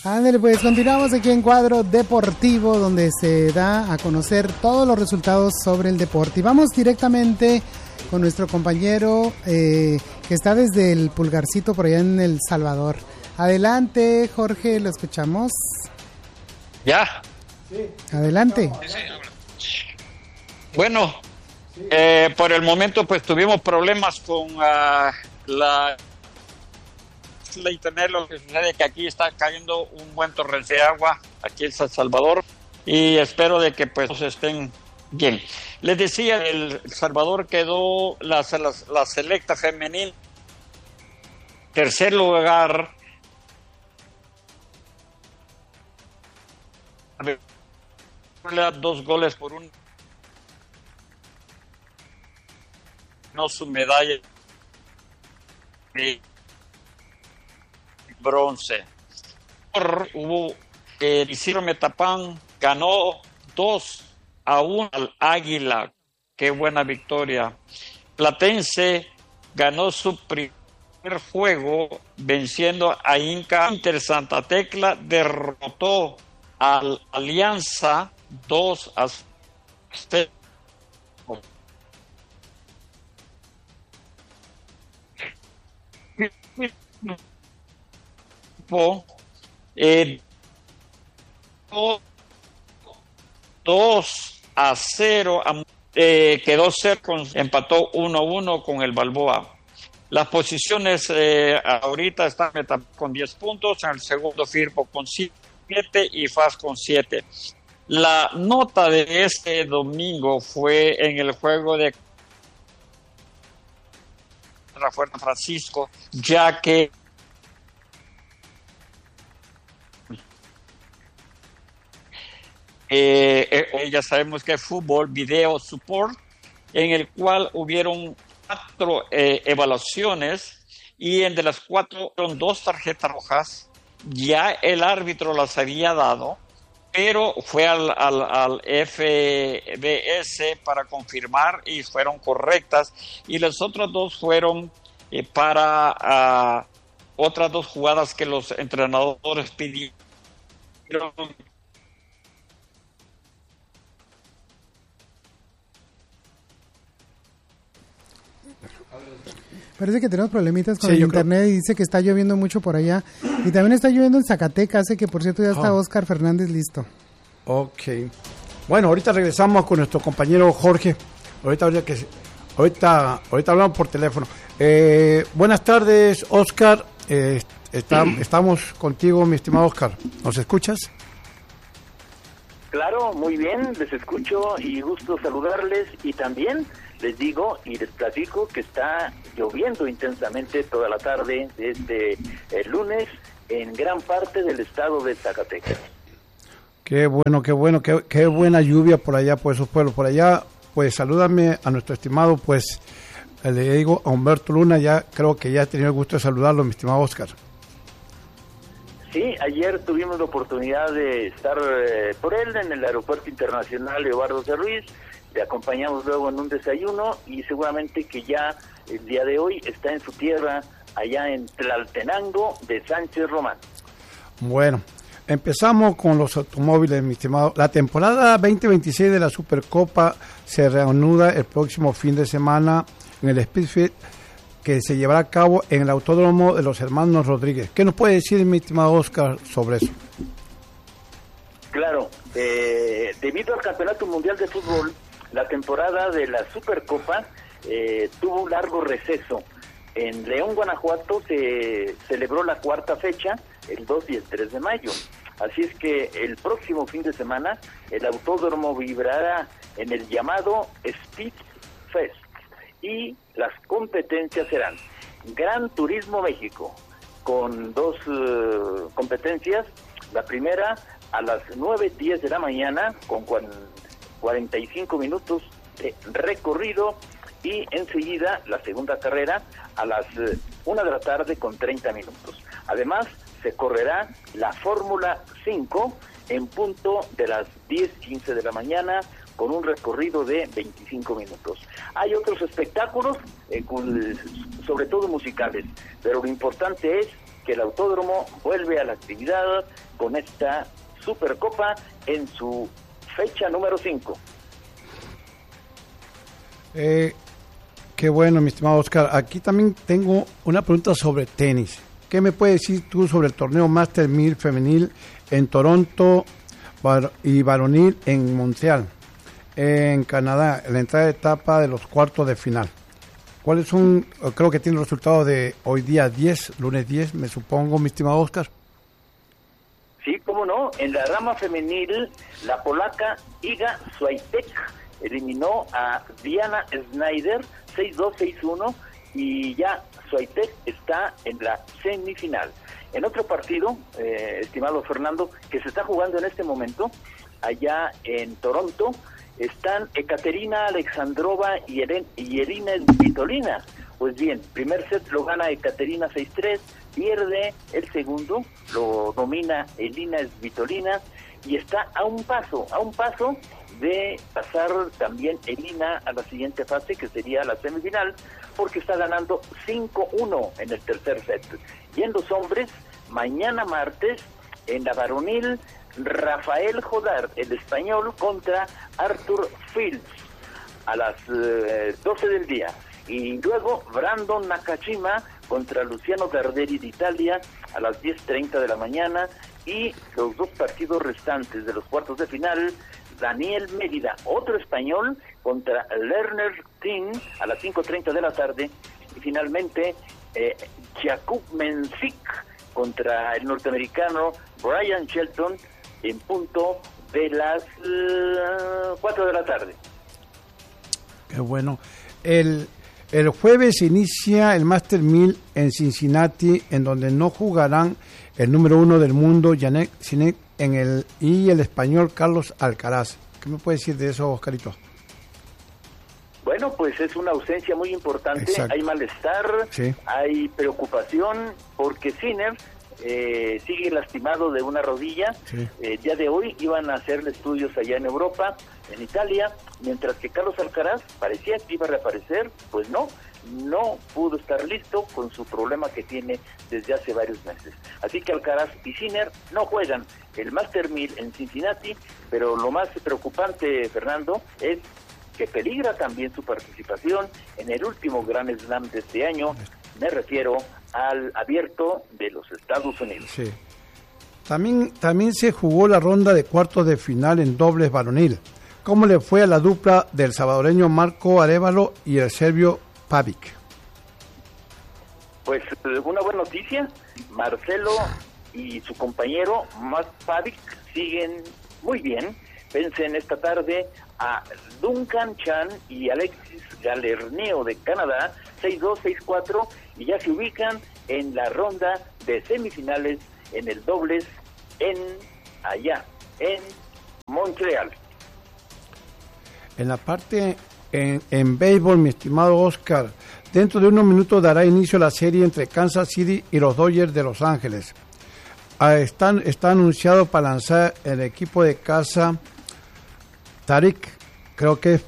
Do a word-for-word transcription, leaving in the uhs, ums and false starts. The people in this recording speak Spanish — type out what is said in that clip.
Ándale, pues continuamos aquí en Cuadro Deportivo, donde se da a conocer todos los resultados sobre el deporte. Y vamos directamente con nuestro compañero eh, que está desde el Pulgarcito por allá en El Salvador. Adelante, Jorge, lo escuchamos. ¿Ya? Sí. Adelante. Bueno, eh, por el momento pues tuvimos problemas con uh, la... la internet. Lo que sucede es que aquí está cayendo un buen torrente de agua aquí en San Salvador y espero de que pues estén bien. Les decía, El Salvador quedó la, la, la selecta femenil tercer lugar, dos goles por un, no su medalla de bronce. Hubo eh, Isidro Metapán ganó dos a uno al Águila. Qué buena victoria. Platense ganó su primer juego venciendo a Inca. Inter Santa Tecla derrotó al Alianza dos a cero. Eh, dos a cero, eh, quedó cerca, empató uno a uno con el Balboa. Las posiciones eh, ahorita están con diez puntos, en el segundo Firpo con siete y F A S con siete. La nota de este domingo fue en el juego de Rafael Francisco, ya que Eh, eh, ya sabemos que es fútbol video support, en el cual hubieron cuatro eh, evaluaciones y entre las cuatro fueron dos tarjetas rojas. Ya el árbitro las había dado, pero fue al, al, al F B S para confirmar y fueron correctas, y las otras dos fueron eh, para uh, otras dos jugadas que los entrenadores pidieron. Parece que tenemos problemitas con sí, el yo internet creo... y dice que está lloviendo mucho por allá. Y también está lloviendo en Zacatecas, que por cierto ya está oh. Oscar Fernández listo. Ok. Bueno, ahorita regresamos con nuestro compañero Jorge. Ahorita ahorita, que, ahorita, ahorita hablamos por teléfono. Eh, buenas tardes, Oscar. Eh, está, estamos contigo, mi estimado Oscar. ¿Nos escuchas? Claro, muy bien, les escucho y gusto saludarles, y también les digo y les platico que está lloviendo intensamente toda la tarde desde el lunes en gran parte del estado de Zacatecas. Qué bueno, qué bueno, qué, qué buena lluvia por allá, por esos pueblos. Por allá, pues salúdame a nuestro estimado, pues le digo a Humberto Luna, ya creo que ya he tenido el gusto de saludarlo, mi estimado Oscar. Sí, ayer tuvimos la oportunidad de estar eh, por él en el Aeropuerto Internacional Eduardo C. Ruiz. Le acompañamos luego en un desayuno y seguramente que ya el día de hoy está en su tierra, allá en Tlaltenango de Sánchez Román. Bueno, empezamos con los automóviles, mi estimado. La temporada veinte veintiséis de la Supercopa se reanuda el próximo fin de semana en el Speedfit, que se llevará a cabo en el Autódromo de los Hermanos Rodríguez. ¿Qué nos puede decir, mi estimado Oscar, sobre eso? Claro, eh, debido al Campeonato Mundial de Fútbol, la temporada de la Supercopa eh, tuvo un largo receso. En León, Guanajuato, se celebró la cuarta fecha, el dos y el tres de mayo. Así es que el próximo fin de semana el autódromo vibrará en el llamado Speed Fest. Y las competencias serán Gran Turismo México, con dos uh, competencias. La primera a las nueve diez de la mañana, con cuarenta y cinco minutos de recorrido, y enseguida la segunda carrera a las uh, una de la tarde con treinta minutos. Además, se correrá la Fórmula cinco en punto de las diez quince de la mañana, con un recorrido de veinticinco minutos. Hay otros espectáculos, eh, con, sobre todo musicales, pero lo importante es que el autódromo vuelve a la actividad con esta Supercopa en su fecha número cinco. Eh, qué bueno, mi estimado Oscar. Aquí también tengo una pregunta sobre tenis. ¿Qué me puedes decir tú sobre el torneo Master mil femenil en Toronto y varonil en Montreal, en Canadá, en la entrada de etapa de los cuartos de final? ¿Cuáles son? Creo que tiene el resultado de hoy día diez, lunes diez, me supongo, mi estimado Oscar. Sí, cómo no. En la rama femenil, la polaca Iga Swiatek eliminó a Diana Schneider seis dos, seis uno y ya Swiatek está en la semifinal. En otro partido, eh, estimado Fernando, que se está jugando en este momento, allá en Toronto, están Ekaterina Alexandrova y, Eren, y Elina Svitolina. Pues bien, primer set lo gana Ekaterina seis tres, pierde el segundo, lo domina Elina Svitolina y está a un paso, a un paso de pasar también Elina a la siguiente fase, que sería la semifinal, porque está ganando cinco uno en el tercer set. Y en los hombres, mañana martes, en la varonil, Rafael Jodar, el español, contra Arthur Fields a las eh, doce del día. Y luego Brandon Nakashima contra Luciano Garderi de Italia a las diez treinta de la mañana. Y los dos partidos restantes de los cuartos de final, Daniel Mérida, otro español, contra Lerner Tin a las cinco treinta de la tarde. Y finalmente, eh, Jakub Mensik contra el norteamericano Brian Shelton en punto de las uh, cuatro de la tarde. Qué bueno. El, el jueves inicia el Master mil en Cincinnati, en donde no jugarán el número uno del mundo, Jannik Sinner, en el, y el español Carlos Alcaraz. ¿Qué me puede decir de eso, Oscarito? Bueno, pues es una ausencia muy importante. Exacto. Hay malestar, sí. Hay preocupación, porque Sinner eh, sigue lastimado de una rodilla. Sí. El día de hoy iban a hacerle estudios allá en Europa, en Italia, mientras que Carlos Alcaraz parecía que iba a reaparecer. Pues no, no pudo estar listo con su problema que tiene desde hace varios meses. Así que Alcaraz y Sinner no juegan el Master mil en Cincinnati, pero lo más preocupante, Fernando, es que peligra también su participación en el último Grand Slam de este año. Me refiero al Abierto de los Estados Unidos. Sí. También, también se jugó la ronda de cuartos de final en dobles varonil. ¿Cómo le fue a la dupla del salvadoreño Marco Arévalo y el serbio Pavic? Pues una buena noticia, Marcelo y su compañero Matt Pavic siguen muy bien. Vencen esta tarde a Duncan Chan y Alexis Galerneo de Canadá, seis dos, seis cuatro, y ya se ubican en la ronda de semifinales en el dobles en allá, en Montreal. En la parte en, en béisbol, mi estimado Oscar, dentro de unos minutos dará inicio la serie entre Kansas City y los Dodgers de Los Ángeles. Ah, están, está anunciado para lanzar el equipo de casa Tarik, creo que es